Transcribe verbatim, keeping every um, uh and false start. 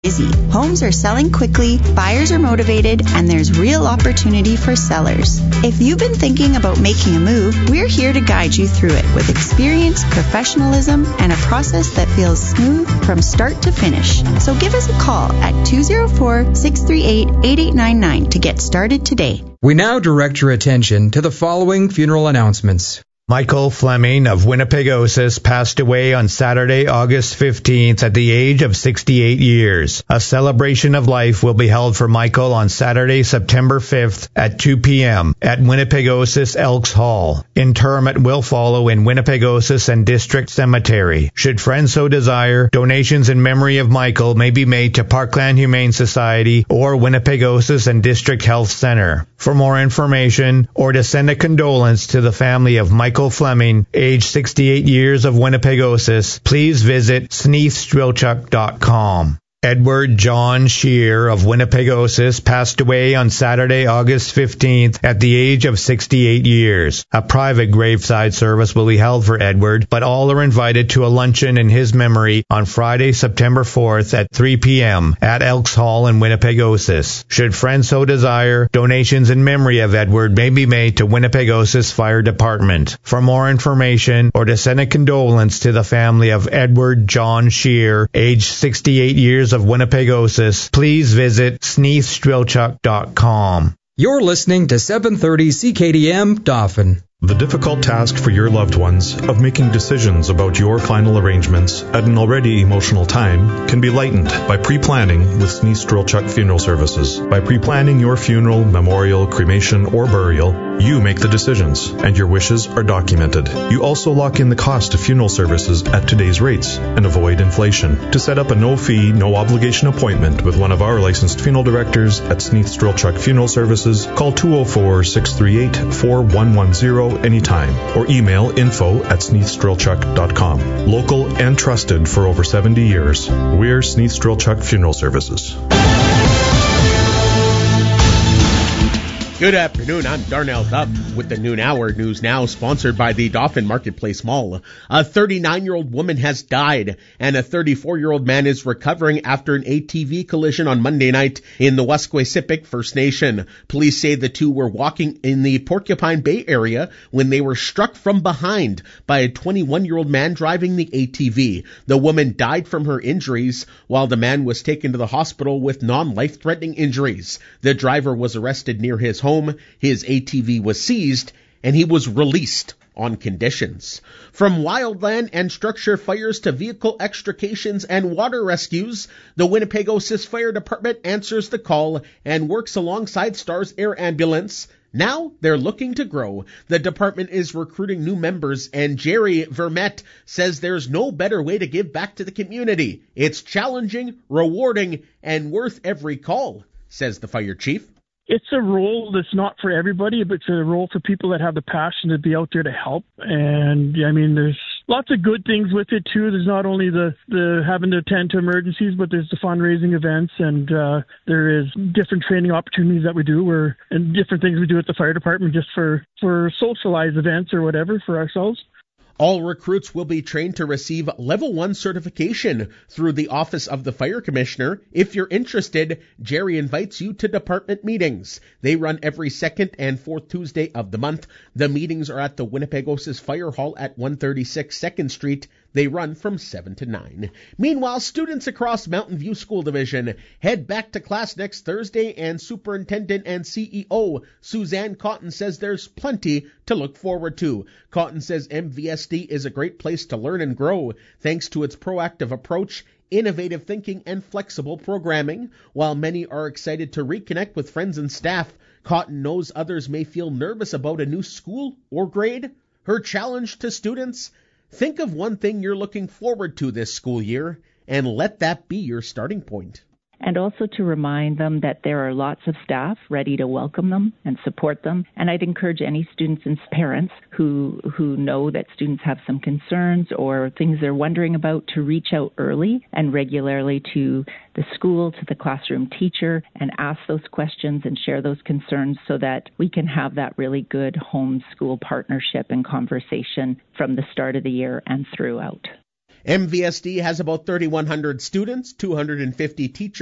Busy. Homes are selling quickly, buyers are motivated, and there's real opportunity for sellers. If you've been thinking about making a move, we're here to guide you through it with experience, professionalism, and a process that feels smooth from start to finish. So give us a call at two oh four, six three eight, eight eight nine nine to get started today. We now direct your attention to the following funeral announcements. Michael Fleming of Winnipegosis passed away on Saturday, August fifteenth at the age of sixty-eight years. A celebration of life will be held for Michael on Saturday, September fifth at two p.m. at Winnipegosis Elks Hall. Interment will follow in Winnipegosis and District Cemetery. Should friends so desire, donations in memory of Michael may be made to Parkland Humane Society or Winnipegosis and District Health Center. For more information or to send a condolence to the family of Michael Fleming, age sixty-eight years of Winnipegosis, please visit sneath strelchuk dot com. Edward John Shear of Winnipegosis passed away on Saturday, August fifteenth at the age of sixty-eight years. A private graveside service will be held for Edward, but all are invited to a luncheon in his memory on Friday, September fourth at three p.m. at Elks Hall in Winnipegosis. Should friends so desire, donations in memory of Edward may be made to Winnipegosis Fire Department. For more information or to send a condolence to the family of Edward John Shear, age sixty-eight years of Winnipegosis, please visit sneath strelchuk dot com. You're listening to seven thirty C K D M Dauphin. The difficult task for your loved ones of making decisions about your final arrangements at an already emotional time can be lightened by pre-planning with Sneath Strelchuk Funeral Services. By pre-planning your funeral, memorial, cremation, or burial, you make the decisions, and your wishes are documented. You also lock in the cost of funeral services at today's rates and avoid inflation. To set up a no-fee, no-obligation appointment with one of our licensed funeral directors at Sneath Strelchuk Funeral Services, call two oh four, six three eight, four one one zero anytime, or email info at sneath strelchuk dot com. Local and trusted for over seventy years, we're Sneath Strelchuk Funeral Services. Good afternoon, I'm Darnell Dubb with the Noon Hour News Now, sponsored by the Dauphin Marketplace Mall. A thirty-nine-year-old woman has died, and a thirty-four-year-old man is recovering after an A T V collision on Monday night in the Wesquesipik First Nation. Police say the two were walking in the Porcupine Bay area when they were struck from behind by a twenty-one-year-old man driving the A T V. The woman died from her injuries, while the man was taken to the hospital with non-life-threatening injuries. The driver was arrested near his home. His A T V was seized, and he was released on conditions. From wildland and structure fires to vehicle extrications and water rescues, the Winnipegosis Fire Department answers the call and works alongside STARS Air Ambulance. Now they're looking to grow. The department is recruiting new members, and Jerry Vermette says there's no better way to give back to the community. It's challenging, rewarding, and worth every call, says the fire chief. It's a role that's not for everybody, but it's a role for people that have the passion to be out there to help. And I mean, there's lots of good things with it too. There's not only the, the having to attend to emergencies, but there's the fundraising events, and uh, there is different training opportunities that we do, where and different things we do at the fire department just for, for socialized events or whatever for ourselves. All recruits will be trained to receive Level one certification through the Office of the Fire Commissioner. If you're interested, Jerry invites you to department meetings. They run every second and fourth Tuesday of the month. The meetings are at the Winnipegosis Fire Hall at one thirty-six second Street. They run from seven to nine. Meanwhile, students across Mountain View School Division head back to class next Thursday, and Superintendent and C E O Suzanne Cotton says there's plenty to look forward to. Cotton says M V S D is a great place to learn and grow thanks to its proactive approach, innovative thinking, and flexible programming. While many are excited to reconnect with friends and staff, Cotton knows others may feel nervous about a new school or grade. Her challenge to students: think of one thing you're looking forward to this school year, and let that be your starting point. And also to remind them that there are lots of staff ready to welcome them and support them. And I'd encourage any students and parents who who know that students have some concerns or things they're wondering about to reach out early and regularly to the school, to the classroom teacher, and ask those questions and share those concerns so that we can have that really good home-school partnership and conversation from the start of the year and throughout. M V S D has about thirty-one hundred students, two hundred fifty teachers,